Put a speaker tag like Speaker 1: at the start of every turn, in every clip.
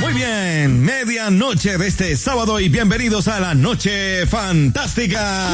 Speaker 1: Muy bien, medianoche de este sábado y bienvenidos a la Noche Fantástica.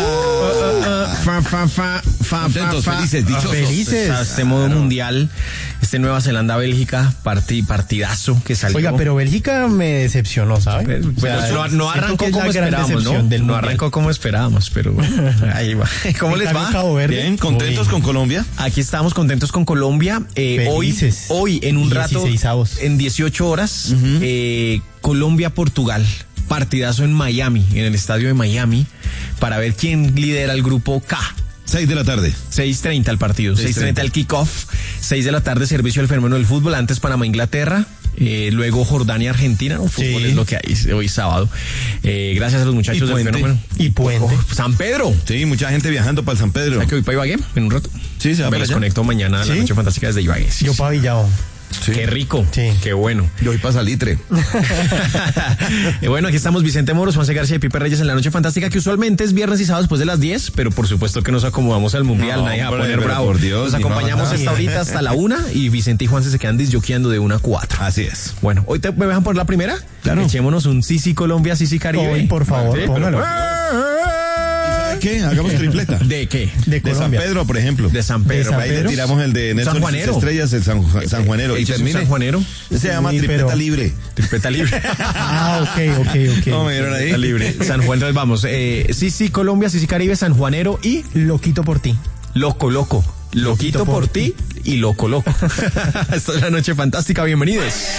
Speaker 1: Contentos, felices, dichosos.
Speaker 2: Felices.
Speaker 3: O sea, este modo mundial, este Nueva Zelanda-Bélgica, partidazo que salió.
Speaker 2: Oiga, pero Bélgica me decepcionó, ¿sabes?
Speaker 3: No arrancó como esperábamos, ¿no? No arrancó como esperábamos, pero ahí va. ¿Cómo les va?
Speaker 1: Bien, contentos con Colombia.
Speaker 3: Aquí estamos contentos con Colombia. Hoy en un rato, en 18 horas, Colombia-Portugal. Partidazo en Miami, en el estadio de Miami, para ver quién lidera el grupo K.
Speaker 1: 6 de la tarde.
Speaker 3: 6:30 el partido, 6:30 el kickoff, 6 de la tarde servicio del fenómeno del fútbol, antes Panamá-Inglaterra, luego Jordania-Argentina, ¿no? Fútbol es lo que hay hoy sábado. Gracias a los muchachos del fenómeno.
Speaker 2: Y Puente.
Speaker 3: San Pedro.
Speaker 1: Sí, mucha gente viajando para el San Pedro.
Speaker 3: ¿Sabes que voy para Ibagué en un rato?
Speaker 1: Sí, se va
Speaker 3: Me
Speaker 1: para
Speaker 3: les
Speaker 1: allá.
Speaker 3: conecto mañana a la Noche Fantástica desde Ibagué.
Speaker 2: Yo para Villao.
Speaker 1: Sí.
Speaker 3: Qué rico, qué bueno.
Speaker 1: Yo voy para Salitre.
Speaker 3: Bueno, aquí estamos Vicente Moros, Juanse García y Pipe Reyes en la Noche Fantástica, que usualmente es viernes y sábado después de las 10, pero por supuesto que nos acomodamos al Mundial,
Speaker 1: No,
Speaker 3: nadie va a
Speaker 1: hombre,
Speaker 3: poner
Speaker 1: pero
Speaker 3: bravo.
Speaker 1: por Dios,
Speaker 3: Nos acompañamos
Speaker 1: ni
Speaker 3: hasta ahorita, hasta la 1, y Vicente y Juanse se quedan disjoqueando de 1 a 4.
Speaker 1: Así es.
Speaker 3: Bueno, hoy me dejan por la primera.
Speaker 1: Claro.
Speaker 3: Echémonos un Sisi Colombia, Sisi Caribe.
Speaker 2: Hoy, por favor,
Speaker 3: Sí,
Speaker 2: póngalo.
Speaker 1: ¿Qué? Hagamos tripleta.
Speaker 3: ¿De qué?
Speaker 2: De
Speaker 1: De San
Speaker 2: Colombia.
Speaker 1: Pedro, por ejemplo.
Speaker 3: De San Pedro.
Speaker 1: Ahí le tiramos el de Nelson
Speaker 3: San Juanero.
Speaker 1: Estrellas, el San Juanero. Y termine.
Speaker 3: San Juanero.
Speaker 1: Se llama
Speaker 2: Sí,
Speaker 1: tripleta
Speaker 2: pero-
Speaker 1: libre.
Speaker 3: Tripleta libre.
Speaker 2: Ok.
Speaker 1: ¿Cómo me dieron ahí?
Speaker 3: Tripleta libre. San Juan, entonces vamos. Sisi Colombia, Sisi Caribe, San Juanero y
Speaker 2: Loquito por ti.
Speaker 3: Loco. Loquito por ti y loco. Esta es la Noche Fantástica, bienvenidos.